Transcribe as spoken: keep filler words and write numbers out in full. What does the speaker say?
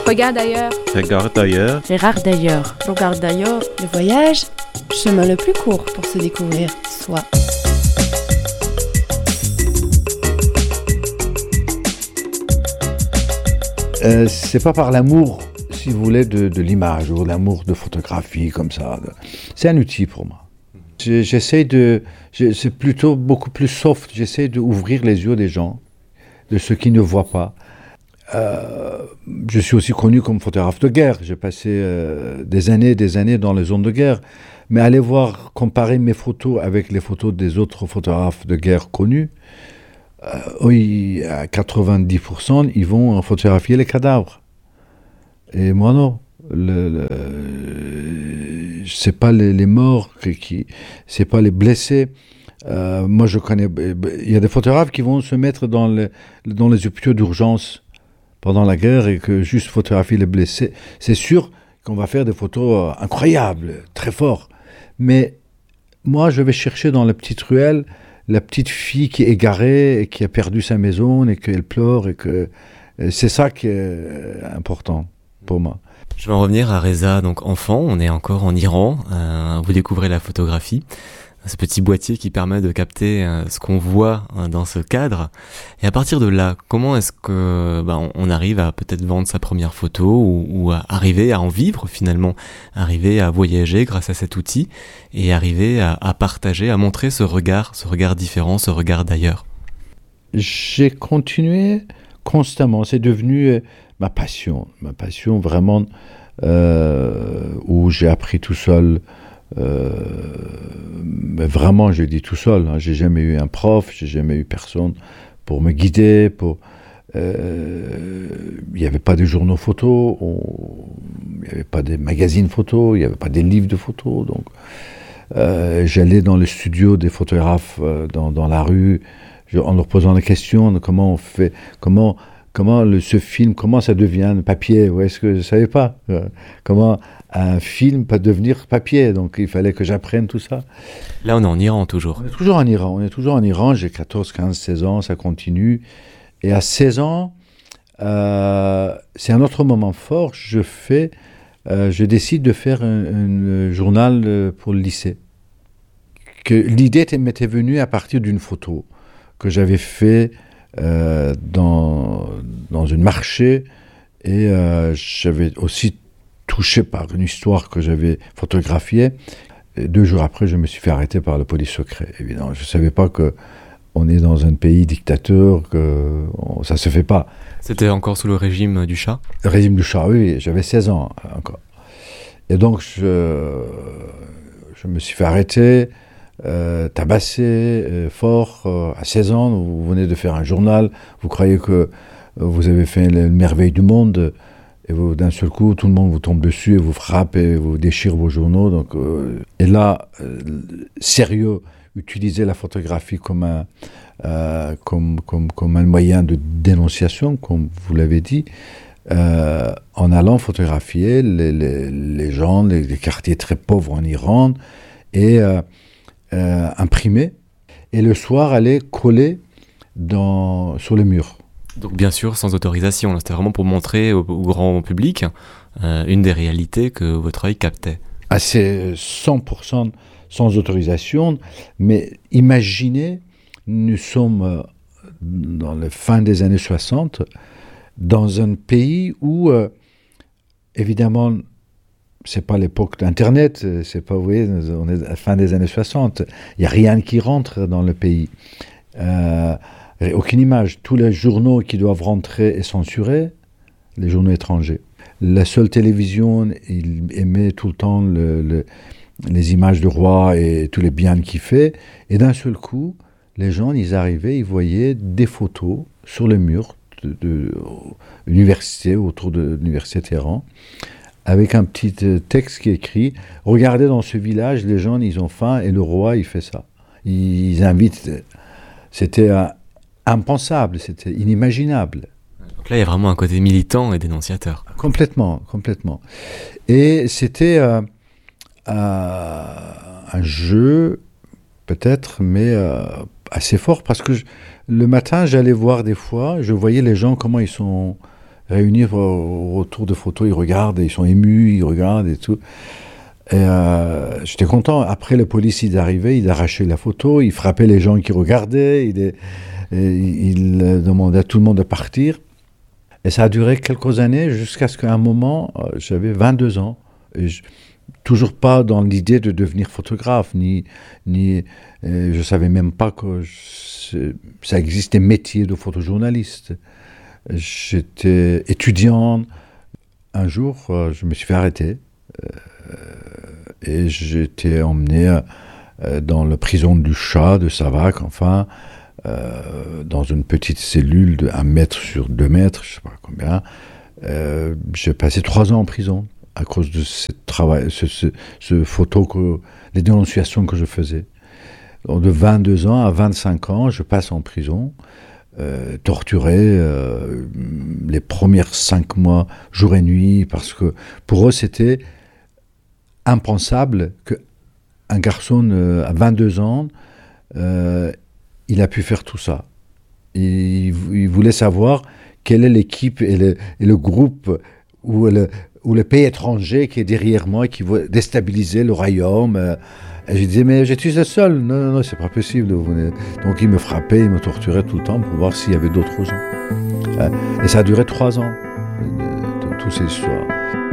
Regarde ailleurs. Regarde ailleurs. Regarde d'ailleurs. Regarde d'ailleurs. Le voyage, chemin le plus court pour se découvrir soi. Euh, c'est pas par l'amour, si vous voulez, de, de l'image ou l'amour de photographie comme ça. C'est un outil pour moi. J'essaie de, c'est plutôt beaucoup plus soft. J'essaie d'ouvrir les yeux des gens, de ceux qui ne voient pas. Euh, je suis aussi connu comme photographe de guerre. J'ai passé euh, des années et des années dans les zones de guerre. Mais aller voir, comparer mes photos avec les photos des autres photographes de guerre connus, euh, oui, à quatre-vingt-dix pour cent, ils vont photographier les cadavres. Et moi, non. Le, le, c'est pas les, les morts, qui, c'est pas les blessés. Euh, moi, je connais. Il y a des photographes qui vont se mettre dans, le, dans les hôpitaux d'urgence pendant la guerre et que juste photographier les blessés. C'est sûr qu'on va faire des photos incroyables, très forts. Mais moi, je vais chercher dans la petite ruelle la petite fille qui est égarée et qui a perdu sa maison et qu'elle pleure. Et que c'est ça qui est important pour moi. Je vais en revenir à Reza, donc enfant, on est encore en Iran, euh, vous découvrez la photographie, ce petit boîtier qui permet de capter euh, ce qu'on voit euh, dans ce cadre. Et à partir de là, comment est-ce que bah, on, on arrive à peut-être vendre sa première photo ou, ou à arriver à en vivre finalement, arriver à voyager grâce à cet outil et arriver à, à partager, à montrer ce regard, ce regard différent, ce regard d'ailleurs? J'ai continué constamment, c'est devenu euh, ma passion, ma passion vraiment euh, où j'ai appris tout seul. Euh, mais vraiment, je dis tout seul. Hein, j'ai jamais eu un prof, j'ai jamais eu personne pour me guider. Pour, euh, il n'y avait pas de journaux photos, on, il n'y avait pas de magazines photos, il n'y avait pas des livres de photos. Donc, euh, j'allais dans le studio des photographes euh, dans, dans la rue, je, en leur posant la question de comment on fait, comment. Comment le, ce film, comment ça devient un papier? Ouais, est-ce que je ne savais pas euh, comment un film peut devenir papier? Donc il fallait que j'apprenne tout ça. Là, on est en Iran toujours. On est toujours en Iran. On est toujours en Iran. J'ai quatorze, quinze, seize ans, ça continue. Et à seize ans, euh, c'est un autre moment fort. Je fais, euh, je décide de faire un, un journal pour le lycée. Que l'idée m'était venue à partir d'une photo que j'avais fait. Euh, dans, dans une marché et euh, j'avais aussi touché par une histoire que j'avais photographiée. Et deux jours après, je me suis fait arrêter par la police secrète. Évidemment, je ne savais pas qu'on est dans un pays dictateur, que on, ça ne se fait pas. C'était encore sous le régime du Shah? Le régime du Shah, oui, j'avais seize ans encore. Et donc, je, je me suis fait arrêter. Euh, tabassé, euh, fort, euh, à seize ans, vous venez de faire un journal, vous croyez que euh, vous avez fait la merveille du monde, et vous, d'un seul coup, tout le monde vous tombe dessus, et vous frappe, et vous déchire vos journaux. Donc, euh, et là, euh, sérieux, utiliser la photographie comme un, euh, comme, comme, comme un moyen de dénonciation, comme vous l'avez dit, euh, en allant photographier les, les, les gens, les, les quartiers très pauvres en Iran, et euh, Euh, imprimé, et le soir aller coller dans, sur le mur. Donc bien sûr sans autorisation, c'était vraiment pour montrer au, au grand public euh, une des réalités que votre œil captait. Ah, c'est cent pour cent sans autorisation, mais imaginez, nous sommes dans la fin des années soixante, dans un pays où, euh, évidemment, c'est pas l'époque d'Internet, c'est pas, vous voyez, on est à la fin des années soixante. Il n'y a rien qui rentre dans le pays. Euh, aucune image. Tous les journaux qui doivent rentrer sont censurés, les journaux étrangers. La seule télévision, il émet tout le temps le, le, les images du roi et tous les biens qu'il fait. Et d'un seul coup, les gens, ils arrivaient, ils voyaient des photos sur le mur de, de, de l'université, autour de l'université Téhéran, avec un petit texte qui est écrit « Regardez dans ce village, les gens, ils ont faim et le roi, il fait ça. » Ils invitent. C'était euh, impensable, c'était inimaginable. Donc là, il y a vraiment un côté militant et dénonciateur. Complètement, complètement. Et c'était euh, euh, un jeu, peut-être, mais euh, assez fort, parce que je, le matin, j'allais voir des fois, je voyais les gens, comment ils sont réunis autour de photos, ils regardent, ils sont émus, ils regardent et tout. Et euh, j'étais content. Après, le policier est arrivé, il arrachait la photo, il frappait les gens qui regardaient, il, est, il demandait à tout le monde de partir. Et ça a duré quelques années jusqu'à ce qu'à un moment, j'avais vingt-deux ans. Et je, toujours pas dans l'idée de devenir photographe, ni, ni euh, je savais même pas que je, ça existait métier de photojournaliste. J'étais étudiant. Un jour, euh, je me suis fait arrêter. Euh, et j'étais emmené euh, dans la prison du Chat de Savac, enfin, euh, dans une petite cellule de un mètre sur deux mètres, je sais pas combien. Euh, j'ai passé trois ans en prison à cause de ce travail, ce, ce, ce photo que, les dénonciations que je faisais. Donc de vingt-deux ans à vingt-cinq ans, je passe en prison, euh, torturé euh, les premiers cinq mois, jour et nuit, parce que pour eux, c'était impensable qu'un garçon euh, à vingt-deux ans, euh, il a pu faire tout ça. Il, il voulait savoir quelle est l'équipe et le, et le groupe ou le, ou le pays étranger qui est derrière moi et qui veut déstabiliser le royaume. Et je disais, mais je suis le seul. Non, non, non, c'est pas possible. Donc il me frappait, il me torturait tout le temps pour voir s'il y avait d'autres gens. Et ça a duré trois ans, de, de, de toutes ces histoires.